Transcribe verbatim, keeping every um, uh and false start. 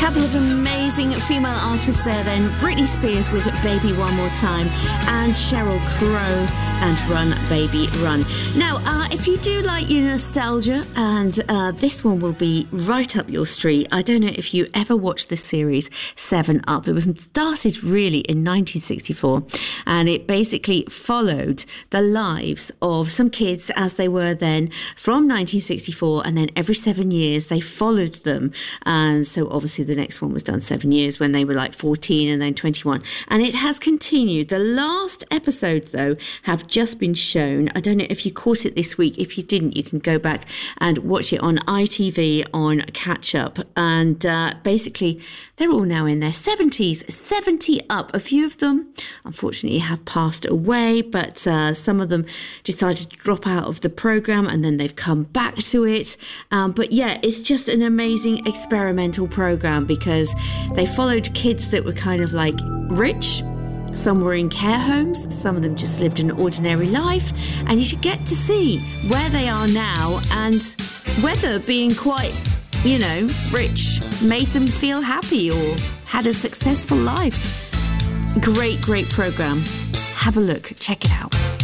Couple of amazing female artists there then. Britney Spears with Baby One More Time and Sheryl Crow and Run Baby Run. Now, uh, if you do like your nostalgia, and uh, this one will be right up your street. I don't know if you ever watched the series seven up. It was started really in nineteen sixty-four, and it basically followed the lives of some kids as they were then from nineteen sixty-four, and then every seven years they followed them. And so obviously the next one was done seven years when they were like fourteen and then twenty-one. And it has continued. The last episodes, though, have just been shown. I don't know if you caught it this week. If you didn't, you can go back and watch it on I T V on Catch Up. And uh, basically, they're all now in their seventies, seventy up. A few of them, unfortunately, have passed away, but uh, some of them decided to drop out of the programme and then they've come back to it. Um, but yeah, it's just an amazing experimental programme because they followed kids that were kind of like rich. Some were in care homes, some of them just lived an ordinary life, and you should get to see where they are now and whether being quite, you know, rich made them feel happy or had a successful life. Great, great programme. Have a look, check it out.